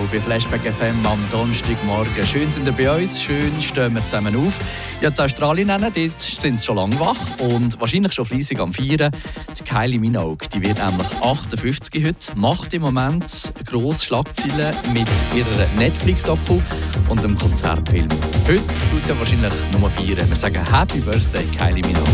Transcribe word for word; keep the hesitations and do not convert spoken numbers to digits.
bei Flashback F M am Donnerstagmorgen. Schön sind ihr bei uns, schön stehen wir zusammen auf. Ja, zu Australien nennen, dort sind sie schon lange wach und wahrscheinlich schon fleissig am Feiern. Die Kylie Minogue, die wird nämlich achtundfünfzig heute, macht im Moment grosse Schlagzeilen mit ihrer Netflix-Doku und einem Konzertfilm. Heute tut sie ja wahrscheinlich nur feiern. Wir sagen Happy Birthday, Kylie Minogue.